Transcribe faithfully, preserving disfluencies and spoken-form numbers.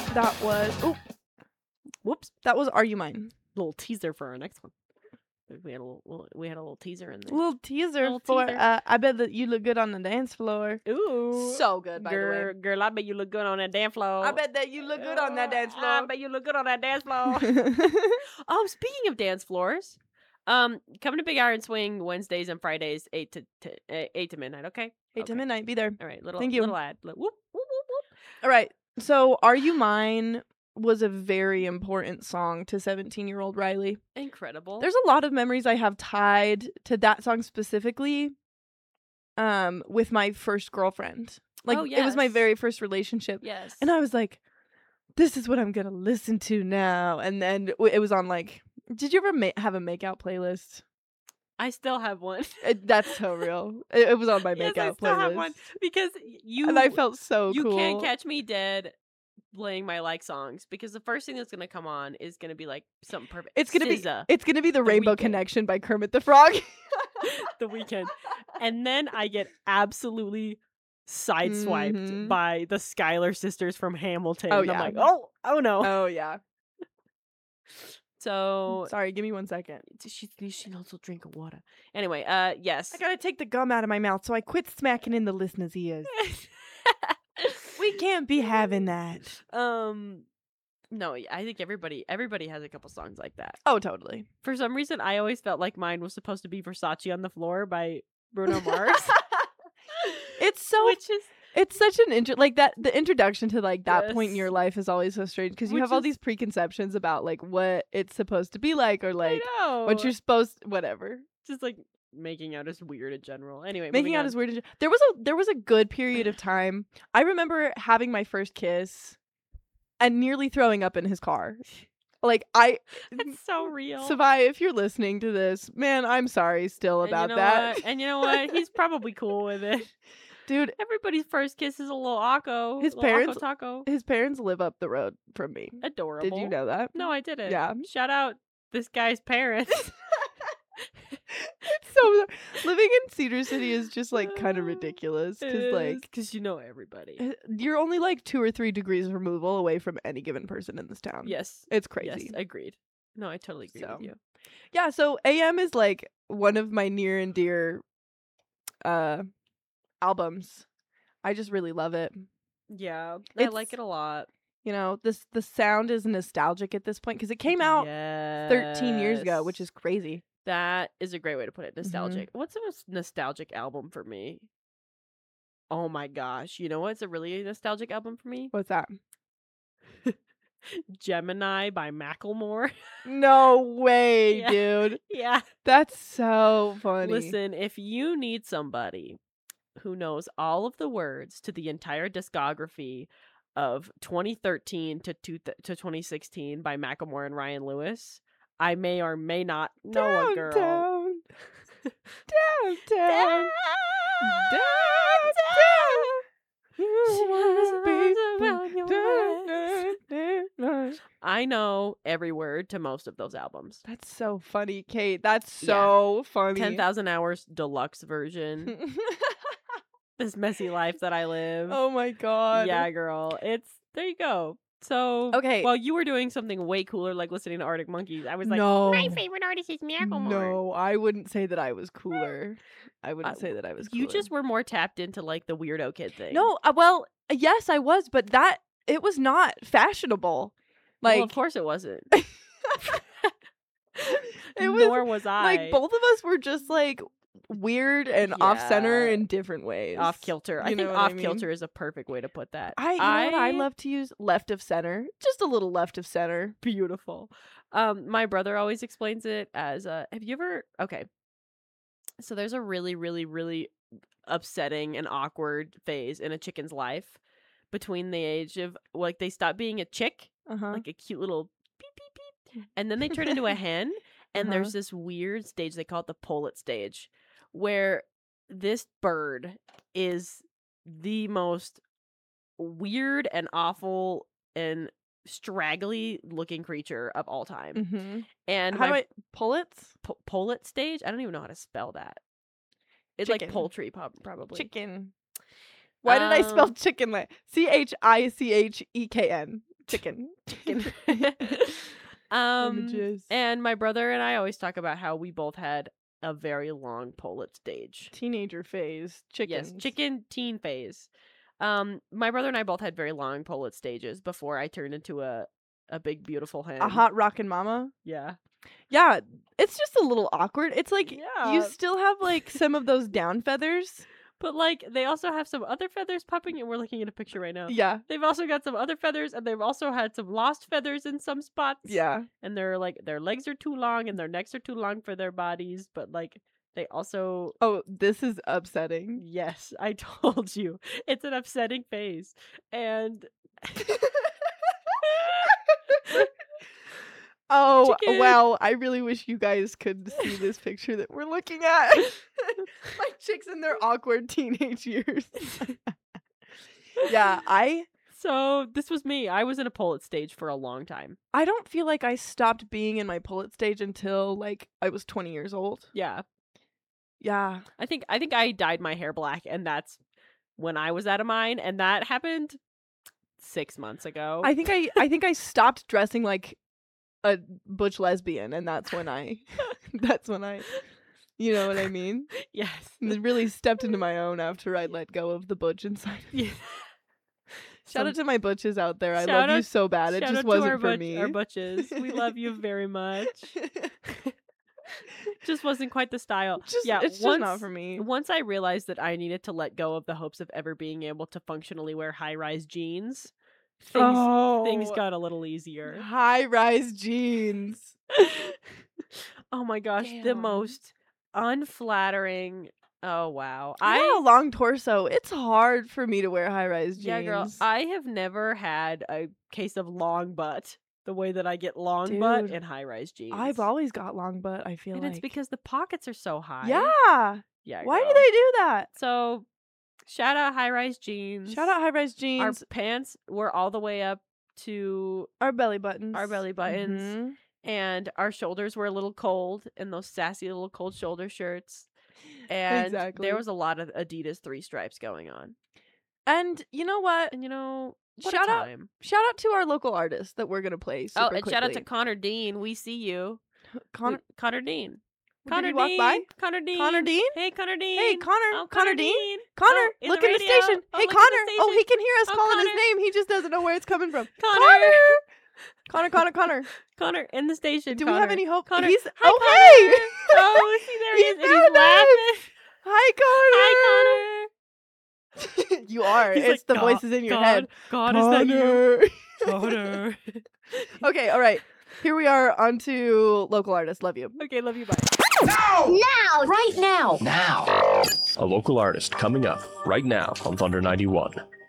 That was oh, Whoops. that was Are You Mine? Little teaser for our next one. We had a little, we had a little teaser in A there. little teaser Little for teaser. Uh, I bet that you look good on the dance floor. Ooh. So good, by girl, the way. Girl, I bet you look good on that dance floor. I bet that you look good on that dance I floor. bet you look good on that dance floor. Oh, speaking of dance floors, um, come to Big Iron Swing Wednesdays and Fridays, eight to t- uh, eight to midnight. Okay, Eight okay. to midnight, be there. All right, little Thank you. little ad. Little, whoop, whoop, whoop, whoop. All right. So, Are You Mine was a very important song to seventeen-year-old Riley. Incredible. There's a lot of memories I have tied to that song specifically um, with my first girlfriend. Like, Oh, it was my yes. very first relationship. yes, And I was like, this is what I'm going to listen to now. And then w- it was on, like, did you ever ma- have a makeout playlist? I still have one. It, that's so real. It, it was on my Yes, makeout I still playlist. have one because you And I felt so you cool. can't catch me dead playing my like songs because the first thing that's gonna come on is gonna be like something perfect. It's gonna S Z A, be it's gonna be the, The Rainbow Weeknd. Connection by Kermit the Frog. The Weeknd, and then I get absolutely sideswiped Mhm. by the Schuyler sisters from Hamilton. Oh, and I'm yeah. like, oh, oh no. Oh yeah. So Sorry, give me one second. she she also drink of water. Anyway, uh, yes. I gotta take the gum out of my mouth, so I quit smacking in the listeners' ears. We can't be having that. um, no, I think everybody everybody has a couple songs like that. Oh, totally. For some reason, I always felt like mine was supposed to be Versace on the Floor by Bruno Mars. It's so Which is it's such an intro like that the introduction to like that point in Yes. your life is always so strange because you Which have all is- these preconceptions about like what it's supposed to be like or like I know. what you're supposed whatever. just like making out is weird in general. Anyway, Making moving out on. is weird. as- There was a there was a good period of time. I remember having my first kiss and nearly throwing up in his car. Like I That's so real. Savai, if you're listening to this, man, I'm sorry still And you about know that. what? And you know what? He's probably cool with it. Dude, Everybody's first kiss is a little Akko. His little parents- Akko taco. his parents live up the road from me. Adorable. Did you know that? No, I didn't. Yeah. Shout out this guy's parents. So living in Cedar City is just like kind of ridiculous because like because you know everybody. eh, you're only like two or three degrees removal away from any given person in this town. Yes. It's crazy. Yes, agreed. No, I totally agree So. with you. Yeah, so A M is like one of my near and dear uh albums. I just really love it. Yeah, I It's- like it a lot. You know, this the sound is nostalgic at this point because it came out thirteen years ago, which Yes. is crazy. That is a great way to put it. Mm-hmm. Nostalgic. What's the most nostalgic album for me? Oh my gosh. You know what's a really nostalgic album for me? What's that? Gemini by Macklemore. No way, Yeah. dude. Yeah. That's so funny. Listen, if you need somebody who knows all of the words to the entire discography of twenty thirteen to two th- to twenty sixteen by Macklemore and Ryan Lewis, I may or may not know a girl. Downtown. Downtown. Down, Downtown. You She wanna has be around your down. I know every word to most of those albums. That's so funny, Kate. That's Yeah. so funny. ten thousand Hours Deluxe version. This Messy Life That I Live. Oh my god. Yeah, girl. It's there you go. So Okay. while you were doing something way cooler like listening to Arctic Monkeys, I was like, No. my favorite artist is Macklemore. No, I wouldn't say that I was cooler. I wouldn't Uh, say that I was cooler. You just were more tapped into like the weirdo kid thing. No, uh, well, yes, I was, but that it was not fashionable. Like well, of course it wasn't. it was Nor was I. like both of us were just like weird and off center Yeah. in different ways. off kilter. I You think know what I off mean? kilter is a perfect way to put that. I, you know what I love to use left of center, just a little left of center. Beautiful. Um, my brother always explains it as uh have you ever okay. So there's a really, really, really upsetting and awkward phase in a chicken's life between the age of like they stop being a chick, Uh huh. like a cute little beep beep beep, and then they turn into a hen, and Uh-huh. there's this weird stage they call it the pullet stage, where this bird is the most weird and awful and straggly looking creature of all time. Mm-hmm. And How do my I pullets? po- pullet stage, I don't even know how to spell that. It's like Chicken. poultry, prob- probably. Chicken. Why did I spell Um, chicken like C H I C H E K N? Chicken. Chicken. um, Images. and my brother and I always talk about how we both had a very long pullet stage. Teenager phase. Chickens. Yes, chicken teen phase. Um, my brother and I both had very long pullet stages before I turned into a a big beautiful hen. A hot rockin' mama. Yeah. Yeah, it's just a little awkward. It's like Yeah. you still have like some of those down feathers. But like they also have some other feathers popping, and we're looking at a picture right now. Yeah. They've also got some other feathers, and they've also had some lost feathers in some spots. Yeah. And they're like their legs are too long and their necks are too long for their bodies, but like they also Oh, this is upsetting. yes, I told you. It's an upsetting phase. And Oh, Chicken. wow. I really wish you guys could see this picture that we're looking at. My chicks in their awkward teenage years. Yeah, I so this was me. I was in a pullet stage for a long time. I don't feel like I stopped being in my pullet stage until like I was twenty years old. Yeah. Yeah. I think I think I dyed my hair black, and that's when I was out of mine, and that happened six months ago. I think I I think I stopped dressing like a butch lesbian, and that's when I that's when I you know what I mean? yes. And really stepped into my own after I let go of the butch inside. Yeah. Shout Some- out to my butches out there. I Shout love you out- so bad. It Shout just out to wasn't our for butch- me. Our butches. We love you very much. Just wasn't quite the style. Just, yeah, it's once, just not for me. Once I realized that I needed to let go of the hopes of ever being able to functionally wear high-rise jeans, things oh, things got a little easier. high rise jeans. Oh my gosh, the Damn. most unflattering. Oh wow. I got a long torso. It's hard for me to wear high rise jeans. Yeah, girl. I have never had a case of long butt the way that I get long butt Dude, in high rise jeans. I've always got long butt, I feel and like. it's because the pockets are so high. Yeah. Yeah. Why girl. do they do that? So, shout out high rise jeans. Shout out high rise Our jeans. pants were all the way up to Our belly buttons. our belly buttons, Mhm. and our shoulders were a little cold in those sassy little cold shoulder shirts. And Exactly. there was a lot of Adidas three stripes going on. And you know what? And you know, what Shout a out- time. Shout out to our local artist that we're gonna play super Oh, and shout out to quickly. Connor Dean. We see you. Connor. We- Connor Dean. Did Connor he walk Dean. by? Connor Dean. Connor Dean? Hey, Connor Dean. Hey, Connor. Oh, Connor Dean. Connor, Connor, in look the in the radio. station. Oh, Hey, look in the Connor. Oh, station. he can hear us Oh, calling Connor. his name. He just doesn't know where it's coming from. Connor. Connor, Connor, Connor. Connor in the station. Do Connor. we have any hope? Connor. He's Hi, oh Connor. hey. Oh, see there he He is, and he's found us. laughing. Hi, Connor. Hi, Connor. You are. He's it's like, the God, voices in your God, head. God, is that you? Connor. Connor. Okay, all right. Here we are on to local artists. Love you. Okay, love you. Bye. Now! Right now! Now. A local artist coming up right now on Thunder ninety-one.